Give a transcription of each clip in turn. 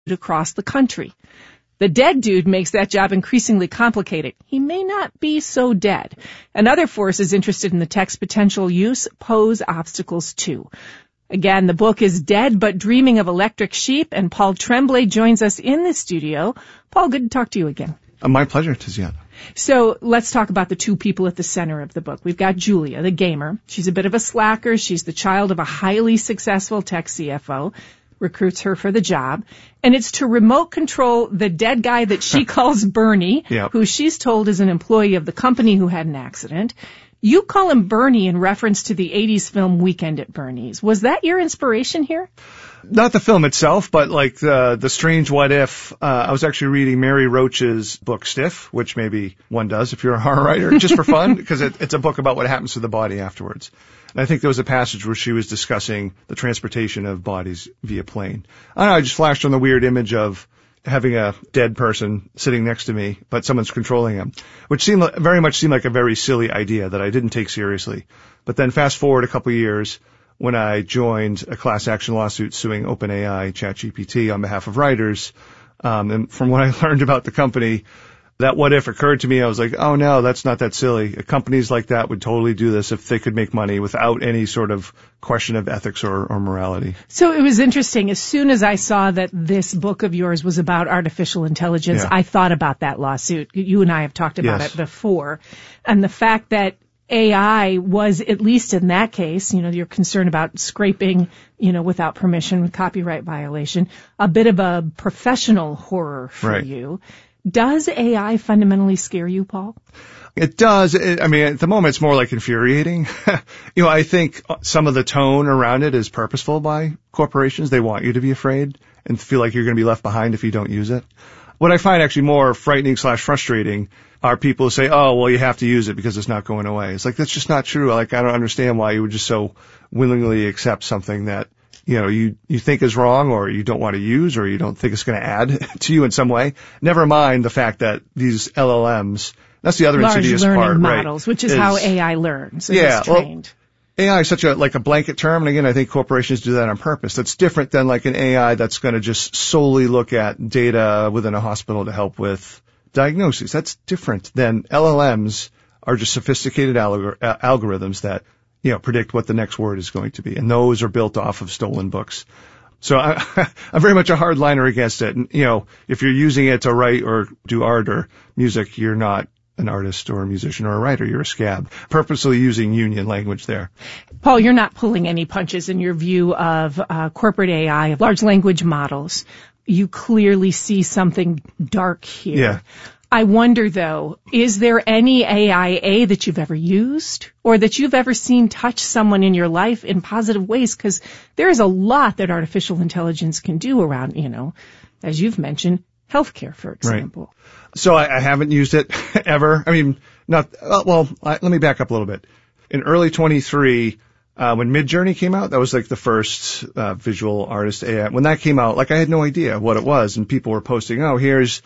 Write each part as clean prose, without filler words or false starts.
across the country. The dead dude makes that job increasingly complicated. He may not be so dead. And other forces interested in the tech's potential use pose obstacles too. Again, the book is Dead But Dreaming of Electric Sheep, and Paul Tremblay joins us in the studio. Paul, good to talk to you again. My pleasure, Tiziana. So let's talk about the two people at the center of the book. We've got Julia, the gamer. She's a bit of a slacker. She's the child of a highly successful tech CFO. Recruits her for the job. And it's to remote control the dead guy that she calls Bernie, Yep. who she's told is an employee of the company who had an accident. You call him Bernie in reference to the 80s film Weekend at Bernie's. Was that your inspiration here? Not the film itself, but like the strange what if. I was actually reading Mary Roach's book Stiff, which maybe one does if you're a horror writer, just for fun, because it's a book about what happens to the body afterwards. And I think there was a passage where she was discussing the transportation of bodies via plane. I don't know, I just flashed on the weird image of having a dead person sitting next to me, but someone's controlling him, which very much seemed like a very silly idea that I didn't take seriously. But then fast forward a couple of years, when I joined a class action lawsuit suing OpenAI, ChatGPT on behalf of writers, and from what I learned about the company, that what if occurred to me, I was like, oh no, that's not that silly. Companies like that would totally do this if they could make money without any sort of question of ethics or morality. So it was interesting. As soon as I saw that this book of yours was about artificial intelligence, Yeah. I thought about that lawsuit. You and I have talked about Yes. it before. And the fact that AI was, at least in that case, you're concerned about scraping, without permission with copyright violation, a bit of a professional horror for Right. you. Does AI fundamentally scare you, Paul? It does. I mean, at the moment, it's more like infuriating. I think some of the tone around it is purposeful by corporations. They want you to be afraid and feel like you're going to be left behind if you don't use it. What I find actually more frightening / frustrating are people who say, oh, well, you have to use it because it's not going away. It's like, that's just not true. Like, I don't understand why you would just so willingly accept something that you think is wrong, or you don't want to use, or you don't think it's going to add to you in some way. Never mind the fact that these LLMs, that's the other insidious part, large learning models, right, which is how AI learns and is trained. Well, AI is such a blanket term, and again, I think corporations do that on purpose. That's different than like an AI that's going to just solely look at data within a hospital to help with diagnoses. That's different than LLMs are just sophisticated algorithms that predict what the next word is going to be. And those are built off of stolen books. So I'm very much a hardliner against it. And, if you're using it to write or do art or music, you're not an artist or a musician or a writer. You're a scab. Purposely using union language there. Paul, you're not pulling any punches in your view of corporate AI, of large language models. You clearly see something dark here. Yeah. I wonder, though, is there any AIA that you've ever used or that you've ever seen touch someone in your life in positive ways? Because there is a lot that artificial intelligence can do around, as you've mentioned, healthcare, for example. Right. So I haven't used it ever. I mean, let me back up a little bit. In early 23, when Midjourney came out, that was like the first visual artist AI. When that came out, I had no idea what it was, and people were posting, oh, here's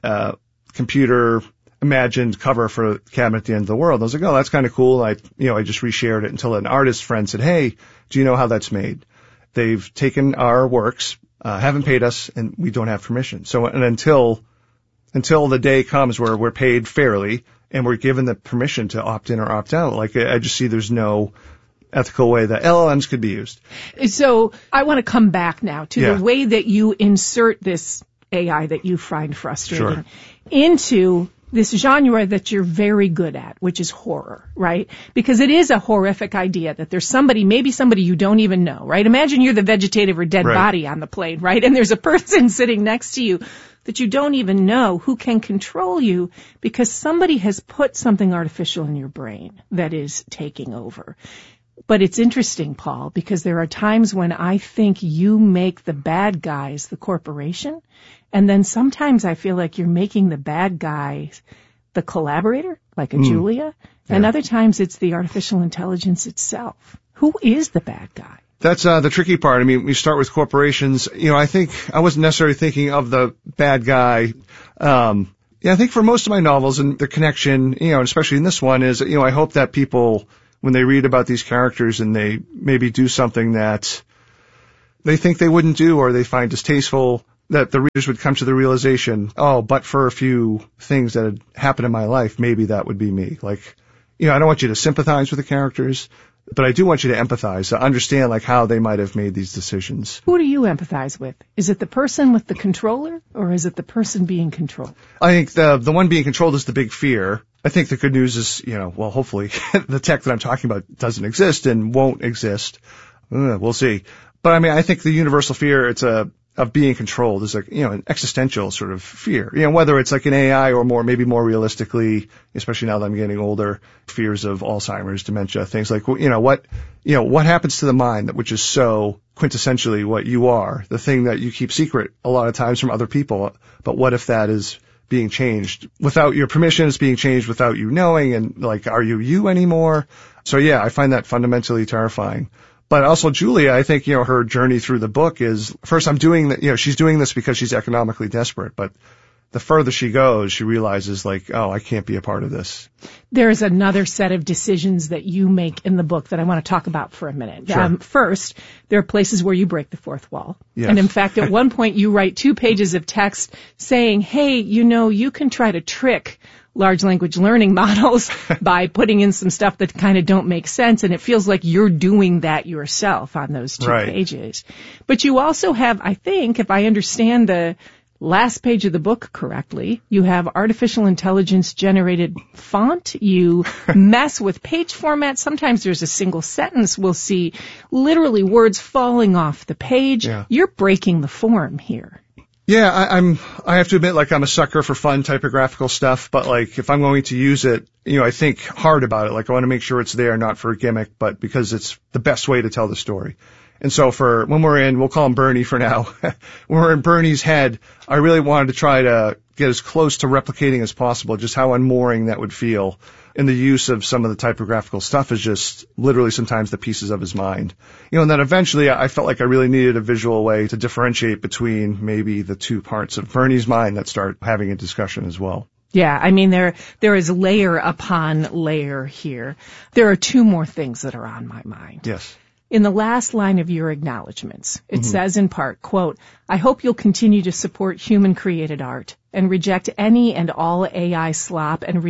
computer imagined cover for Cabinet at the End of the World. I was like, oh, that's kind of cool. I just reshared it until an artist friend said, hey, do you know how that's made? They've taken our works, haven't paid us, and we don't have permission. So, and until the day comes where we're paid fairly and we're given the permission to opt in or opt out, I just see there's no ethical way that LLMs could be used. So I want to come back now to the way that you insert this AI that you find frustrating into this genre that you're very good at, which is horror, right? Because it is a horrific idea that there's maybe somebody you don't even know, right? Imagine you're the vegetative or dead body on the plane, right? And there's a person sitting next to you that you don't even know who can control you because somebody has put something artificial in your brain that is taking over. But it's interesting, Paul, because there are times when I think you make the bad guys the corporation, and then sometimes I feel like you're making the bad guys the collaborator, like a Julia, and other times it's the artificial intelligence itself. Who is the bad guy? That's the tricky part. I mean, we start with corporations. I think I wasn't necessarily thinking of the bad guy. I think for most of my novels and the connection, especially in this one is, I hope that people, when they read about these characters and they maybe do something that they think they wouldn't do or they find distasteful, that the readers would come to the realization, oh, but for a few things that had happened in my life, maybe that would be me. Like, I don't want you to sympathize with the characters, but I do want you to empathize, to understand like how they might have made these decisions. Who do you empathize with? Is it the person with the controller, or is it the person being controlled? I think the one being controlled is the big fear. I think the good news is, well, hopefully the tech that I'm talking about doesn't exist and won't exist. We'll see. But I mean, I think the universal fear, of being controlled is like, an existential sort of fear. Whether it's like an AI or maybe more realistically, especially now that I'm getting older, fears of Alzheimer's, dementia, things like, what happens to the mind, which is so quintessentially what you are, the thing that you keep secret a lot of times from other people. But what if that is being changed without your permission? It's being changed without you knowing. And like, are you anymore? So yeah, I find that fundamentally terrifying. But also Julia, I think, her journey through the book is, first I'm doing that, she's doing this because she's economically desperate. But the further she goes, she realizes like, oh, I can't be a part of this. There's another set of decisions that you make in the book that I want to talk about for a minute. Sure. First, there are places where you break the fourth wall. Yes. And in fact, at one point you write 2 pages of text saying, hey, you can try to trick large language learning models by putting in some stuff that kind of don't make sense. And it feels like you're doing that yourself on those 2 right. pages. But you also have, I think, if I understand the last page of the book correctly, you have artificial intelligence generated font. You mess with page format. Sometimes there's a single sentence. We'll see literally words falling off the page. Yeah. You're breaking the form here. Yeah, I have to admit, like, I'm a sucker for fun typographical stuff, but like, if I'm going to use it, I think hard about it. Like, I want to make sure it's there, not for a gimmick, but because it's the best way to tell the story. And so when we'll call him Bernie for now, when we're in Bernie's head, I really wanted to try to get as close to replicating as possible, just how unmooring that would feel. And the use of some of the typographical stuff is just literally sometimes the pieces of his mind. And then eventually I felt like I really needed a visual way to differentiate between maybe the 2 parts of Bernie's mind that start having a discussion as well. Yeah, I mean, there is layer upon layer here. There are 2 more things that are on my mind. Yes. In the last line of your acknowledgments, it says in part, quote, I hope you'll continue to support human-created art and reject any and all AI slop and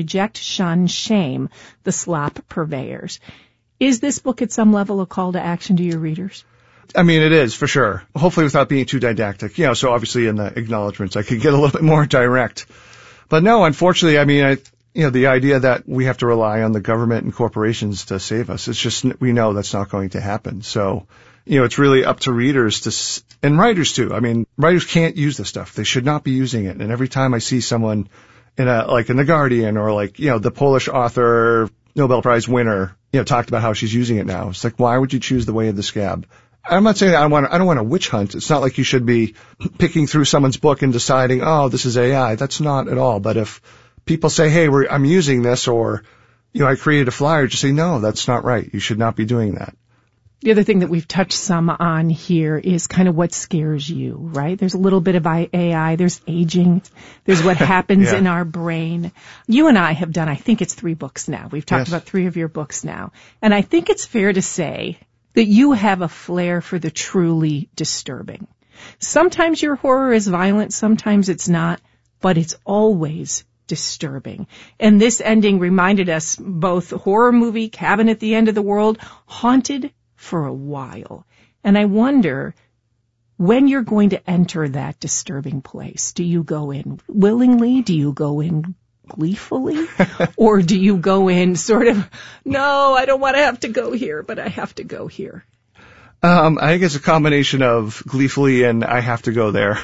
shame the slop purveyors. Is this book at some level a call to action to your readers? I mean, it is, for sure. Hopefully without being too didactic. So obviously in the acknowledgments I could get a little bit more direct. But no, unfortunately, I mean, the idea that we have to rely on the government and corporations to save us, it's just, we know that's not going to happen. So, it's really up to readers and writers too. I mean, writers can't use this stuff. They should not be using it. And every time I see someone in The Guardian or the Polish author, Nobel Prize winner, talked about how she's using it now. It's like, why would you choose the way of the scab? I'm not saying I don't want to witch hunt. It's not like you should be picking through someone's book and deciding, oh, this is AI. That's not at all. But if people say, hey, I'm using this, or, I created a flyer, just say, no, that's not right. You should not be doing that. The other thing that we've touched some on here is kind of what scares you, right? There's a little bit of AI, there's aging, there's what happens in our brain. You and I have done, I think it's 3 books now. We've talked about 3 of your books now. And I think it's fair to say that you have a flair for the truly disturbing. Sometimes your horror is violent, sometimes it's not, but it's always disturbing. And this ending reminded us both horror movie, Cabin at the End of the World, haunted for a while. And I wonder when you're going to enter that disturbing place. Do you go in willingly? Do you go in gleefully? Or do you go in sort of, no, I don't want to have to go here, but I have to go here? I think it's a combination of gleefully and I have to go there.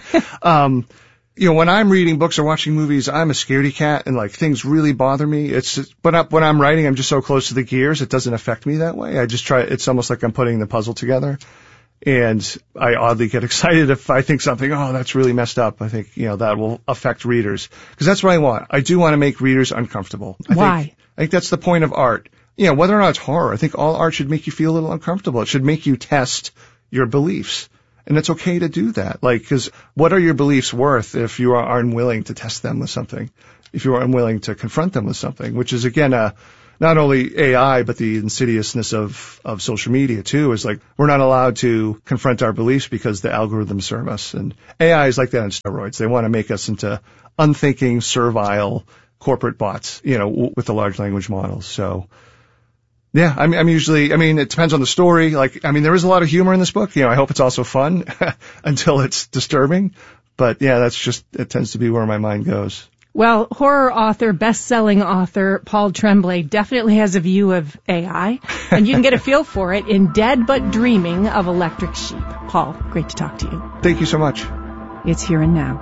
When I'm reading books or watching movies, I'm a scaredy cat and things really bother me. When I'm writing, I'm just so close to the gears, it doesn't affect me that way. I just try, it's almost like I'm putting the puzzle together. And I oddly get excited if I think something, oh, that's really messed up. I think, that will affect readers. Because that's what I want. I do want to make readers uncomfortable. Why? I think that's the point of art. Whether or not it's horror, I think all art should make you feel a little uncomfortable. It should make you test your beliefs. And it's okay to do that. Because what are your beliefs worth if you are unwilling to test them with something? If you are unwilling to confront them with something, which is, again, not only AI, but the insidiousness of social media too, is like we're not allowed to confront our beliefs because the algorithms serve us. And AI is like that on steroids. They want to make us into unthinking, servile corporate bots, with the large language models. So, yeah, I'm usually, it depends on the story. There is a lot of humor in this book. I hope it's also fun until it's disturbing. But yeah, it tends to be where my mind goes. Well, horror author, best-selling author Paul Tremblay definitely has a view of AI, and you can get a feel for it in Dead But Dreaming of Electric Sheep. Paul, great to talk to you. Thank you so much. It's Here and Now.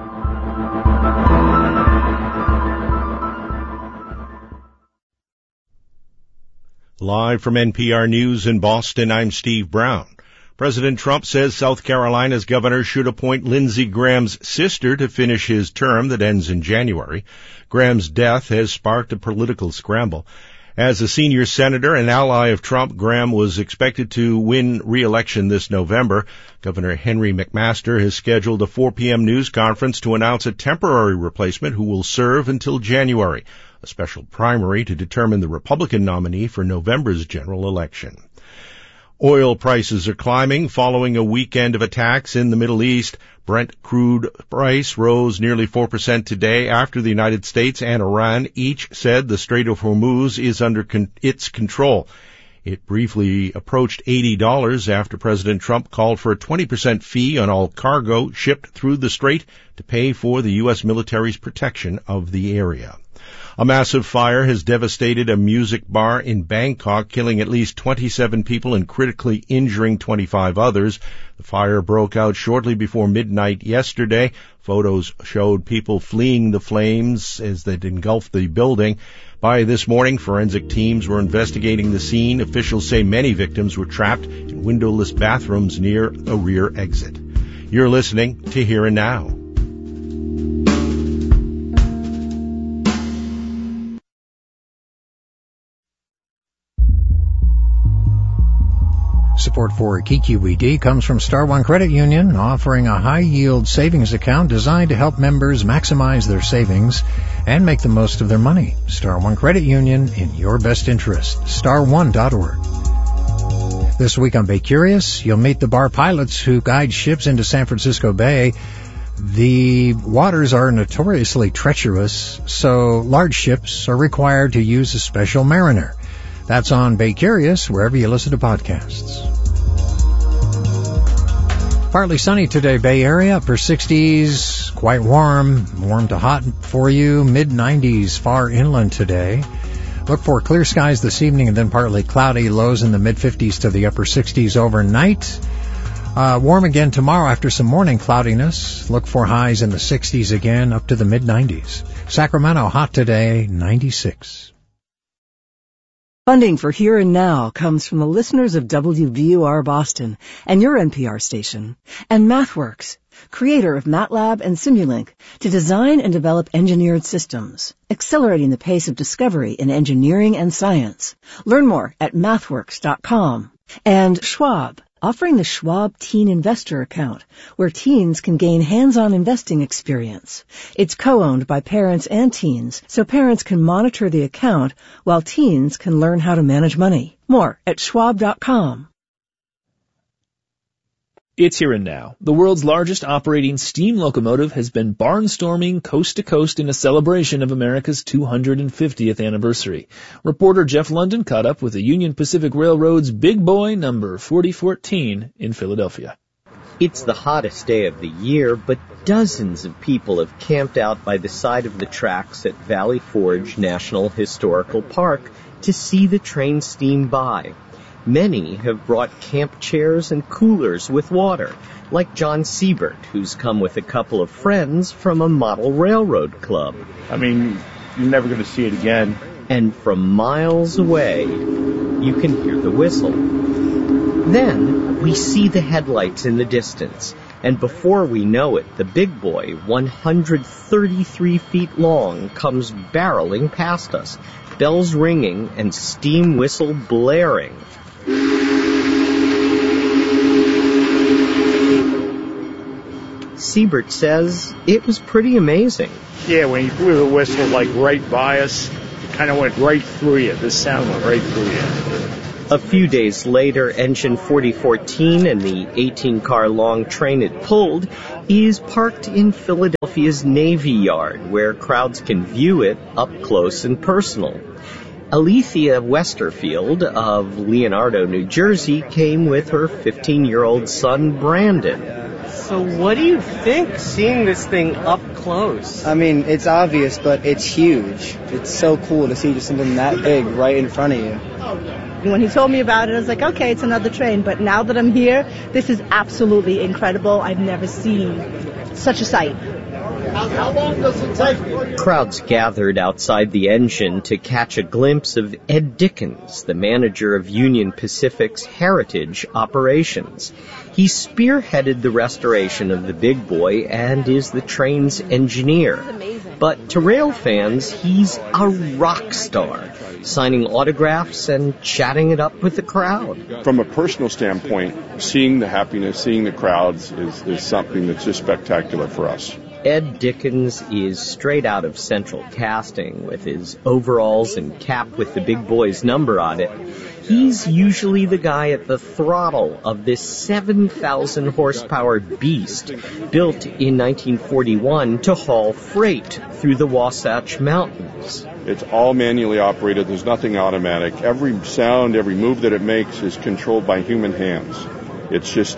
Live from NPR News in Boston, I'm Steve Brown. President Trump says South Carolina's governor should appoint Lindsey Graham's sister to finish his term that ends in January. Graham's death has sparked a political scramble. As a senior senator and ally of Trump, Graham was expected to win re-election this November. Governor Henry McMaster has scheduled a 4 p.m. news conference to announce a temporary replacement who will serve until January, a special primary to determine the Republican nominee for November's general election. Oil prices are climbing following a weekend of attacks in the Middle East. Brent crude price rose nearly 4% today after the United States and Iran each said the Strait of Hormuz is under its control. It briefly approached $80 after President Trump called for a 20% fee on all cargo shipped through the strait to pay for the U.S. military's protection of the area. A massive fire has devastated a music bar in Bangkok, killing at least 27 people and critically injuring 25 others. The fire broke out shortly before midnight yesterday. Photos showed people fleeing the flames as they'd engulfed the building. By this morning, forensic teams were investigating the scene. Officials say many victims were trapped in windowless bathrooms near a rear exit. You're listening to Here and Now. Support for KQED comes from Star One Credit Union, offering a high-yield savings account designed to help members maximize their savings and make the most of their money. Star One Credit Union, in your best interest. Star1.org. This week on Bay Curious, you'll meet the bar pilots who guide ships into San Francisco Bay. The waters are notoriously treacherous, so large ships are required to use a special mariner. That's on Bay Curious, wherever you listen to podcasts. Partly sunny today, Bay Area, upper 60s, quite warm to hot for you, mid-90s far inland today. Look for clear skies this evening and then partly cloudy, lows in the mid-50s to the upper 60s overnight. Warm again tomorrow after some morning cloudiness. Look for highs in the 60s again, up to the mid-90s. Sacramento, hot today, 96. Funding for Here and Now comes from the listeners of WVUR Boston and your NPR station, and MathWorks, creator of MATLAB and Simulink, to design and develop engineered systems, accelerating the pace of discovery in engineering and science. Learn more at mathworks.com. And Schwab, offering the Schwab Teen Investor Account, where teens can gain hands-on investing experience. It's co-owned by parents and teens, so parents can monitor the account while teens can learn how to manage money. More at schwab.com. It's Here and Now. The world's largest operating steam locomotive has been barnstorming coast to coast in a celebration of America's 250th anniversary. Reporter Jeff London caught up with the Union Pacific Railroad's Big Boy number 4014 in Philadelphia. It's the hottest day of the year, but dozens of people have camped out by the side of the tracks at Valley Forge National Historical Park to see the train steam by. Many have brought camp chairs and coolers with water, like John Siebert, who's come with a couple of friends from a model railroad club. I mean, you're never going to see it again. And from miles away, you can hear the whistle. Then we see the headlights in the distance, and before we know it, the Big Boy, 133 feet long, comes barreling past us, bells ringing and steam whistle blaring. Siebert says it was pretty amazing. Yeah, when he blew the whistle, like, right by us, It kind of went right through you. The sound went right through you. A few days later, engine 4014 and the 18-car-long train it pulled is parked in Philadelphia's Navy Yard, where crowds can view it up close and personal. Alethea Westerfield of Leonardo, New Jersey, came with her 15-year-old son, Brandon. So what do you think, seeing this thing up close? I mean, it's obvious, but it's huge. It's so cool to see just something that big right in front of you. When he told me about it, I was like, okay, it's another train. But now that I'm here, this is absolutely incredible. I've never seen such a sight. How long does it take? Crowds gathered outside the engine to catch a glimpse of Ed Dickens, the manager of Union Pacific's heritage operations. He spearheaded the restoration of the Big Boy and is the train's engineer. But to rail fans, he's a rock star, signing autographs and chatting it up with the crowd. From a personal standpoint, seeing the happiness, seeing the crowds is something that's just spectacular for us. Ed Dickens is straight out of Central Casting with his overalls and cap with the Big Boy's number on it. He's usually the guy at the throttle of this 7,000 horsepower beast built in 1941 to haul freight through the Wasatch Mountains. It's all manually operated. There's nothing automatic. Every sound, every move that it makes is controlled by human hands. It's just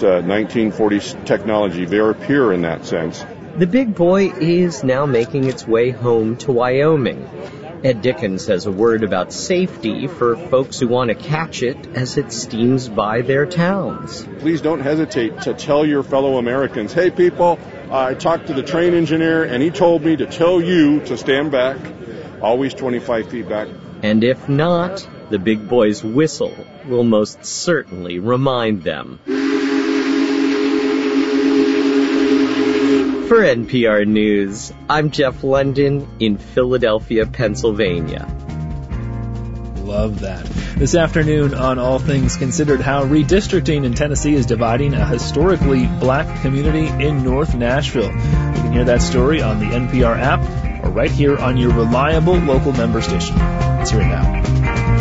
1940s technology, very pure in that sense. The Big Boy is now making its way home to Wyoming. Ed Dickens has a word about safety for folks who want to catch it as it steams by their towns. Please don't hesitate to tell your fellow Americans, hey people, I talked to the train engineer and he told me to tell you to stand back, always 25 feet back. And if not, the Big Boy's whistle will most certainly remind them. For NPR News, I'm Jeff London in Philadelphia, Pennsylvania. Love that. This afternoon on All Things Considered, how redistricting in Tennessee is dividing a historically black community in North Nashville. You can hear that story on the NPR app or right here on your reliable local member station. Let's hear it now.